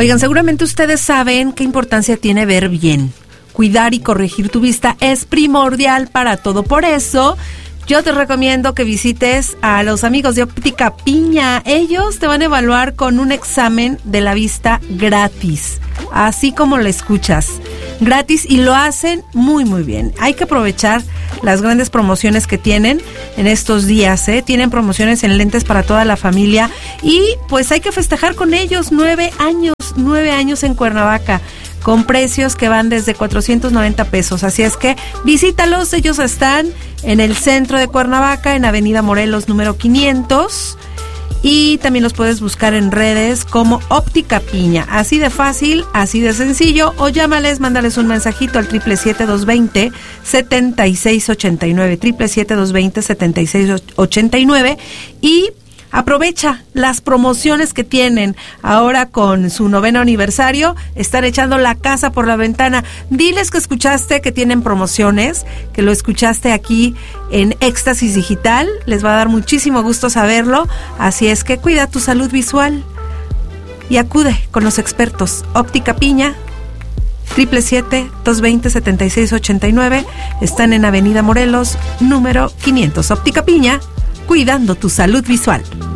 Oigan, seguramente ustedes saben qué importancia tiene ver bien. Cuidar y corregir tu vista es primordial para todo. Por eso, yo te recomiendo que visites a los amigos de Óptica Piña. Ellos te van a evaluar con un examen de la vista gratis, así como lo escuchas, gratis, y lo hacen muy muy bien. Hay que aprovechar las grandes promociones que tienen en estos días, ¿eh? Tienen promociones en lentes para toda la familia y pues hay que festejar con ellos 9 años en Cuernavaca, con precios que van desde 490 pesos. Así es que visítalos, ellos están en el centro de Cuernavaca, en Avenida Morelos, número 500. Y también los puedes buscar en redes como Óptica Piña. Así de fácil, así de sencillo. O llámales, mándales un mensajito al 777-220-7689. 777-220-7689. Y aprovecha las promociones que tienen ahora con su 9º aniversario. Están echando la casa por la ventana. Diles que escuchaste que tienen promociones, que lo escuchaste aquí en Éxtasis Digital. Les va a dar muchísimo gusto saberlo. Así es que cuida tu salud visual y acude con los expertos. Óptica Piña, 777-220-7689. Están en Avenida Morelos, número 500. Óptica Piña, cuidando tu salud visual.